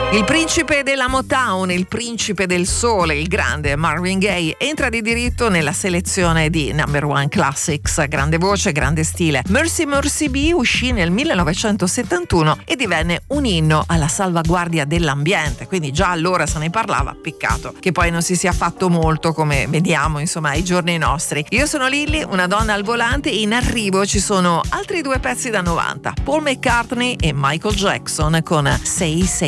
Il principe della Motown, il principe del sole, il grande Marvin Gaye entra di diritto nella selezione di Number One Classics. Grande voce, grande stile. Mercy Mercy Me uscì nel 1971 e divenne un inno alla salvaguardia dell'ambiente, quindi già allora se ne parlava. Peccato che poi non si sia fatto molto, come vediamo insomma ai giorni nostri. Io sono Lilli, una donna al volante, e in arrivo ci sono altri due pezzi da 90, Paul McCartney e Michael Jackson con Say Say.